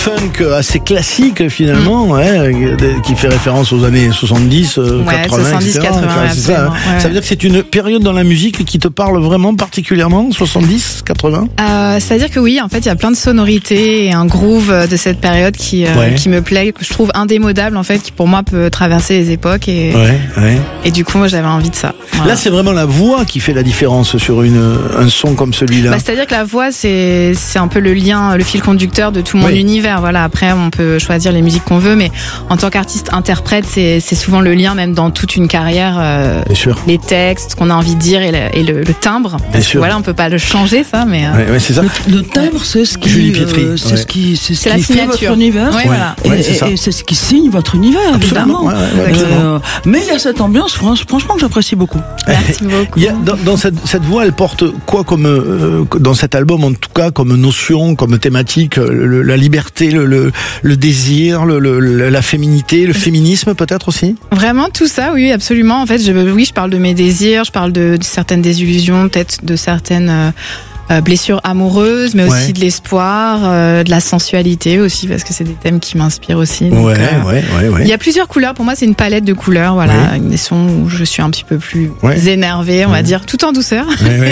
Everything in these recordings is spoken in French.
funk assez classique finalement, qui fait référence aux années 70, 80, 70, etc. 80, C'est ça, hein. ouais. Ça veut dire que c'est une période dans la musique qui te parle vraiment particulièrement, 70, 80? C'est-à-dire que oui, en fait, il y a plein de sonorités et un groove de cette période qui me plaît, que je trouve indémodable en fait, qui pour moi peut traverser les époques et du coup, moi, j'avais envie de ça. Voilà. Là, c'est vraiment la voix qui fait la différence sur un son comme celui-là. C'est-à-dire que la voix, c'est un peu le lien, le fil conducteur de tout mon univers. Voilà. Après, on peut choisir les musiques qu'on veut, mais en tant qu'artiste-interprète, c'est souvent le lien, même dans toute une carrière. Bien sûr. Les textes, ce qu'on a envie de dire et le timbre. Parce que voilà, on peut pas le changer, ça, mais. C'est ça. Le timbre, c'est ce qui, c'est la fait votre univers. Voilà. Et c'est ce qui signe votre univers, évidemment. Mais il y a cette ambiance, franchement, que j'apprécie beaucoup. Merci beaucoup. Dans cette voix, elle porte quoi comme dans cet album, en tout cas, comme notion, comme thématique, la liberté, le désir, la féminité, le féminisme peut-être aussi? Vraiment tout ça, oui, absolument. En fait, je parle de mes désirs, je parle de certaines désillusions, peut-être de certaines blessures amoureuses, mais aussi de l'espoir, de la sensualité aussi, parce que c'est des thèmes qui m'inspirent aussi. Donc, il y a plusieurs couleurs. Pour moi, c'est une palette de couleurs, voilà, des sons où je suis un petit peu plus énervée, on va dire, tout en douceur.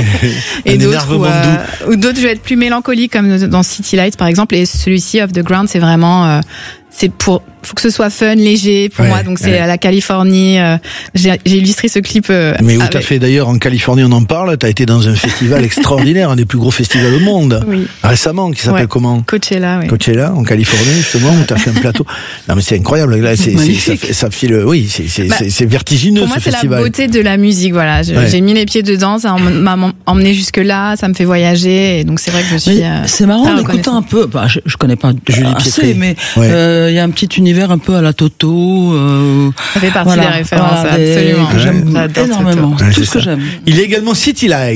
Et d'autres où d'autres, je vais être plus mélancolique, comme dans City Lights, par exemple. Et celui-ci, Off the Ground, c'est vraiment, faut que ce soit fun, léger pour moi. Donc c'est à la Californie. J'ai illustré ce clip. Mais où t'as fait d'ailleurs en Californie, on en parle. T'as été dans un festival extraordinaire, un des plus gros festivals au monde. Oui. Récemment, qui s'appelle comment? Coachella. Oui. Coachella, en Californie justement, où t'as fait un plateau. Non mais c'est incroyable. Là, ça file. Oui, c'est vertigineux. Pour moi, ce c'est festival. La beauté de la musique. Voilà, j'ai mis les pieds dedans. Ça m'a emmené jusque là. Ça me fait voyager. Et donc c'est vrai que je suis. C'est marrant en écoutant un peu. Je connais pas Julie assez, mais il y a un petit univers un peu à la Toto. Ça fait partie des références, absolument. J'aime énormément. Tout ce que j'aime. Il est également City Lights.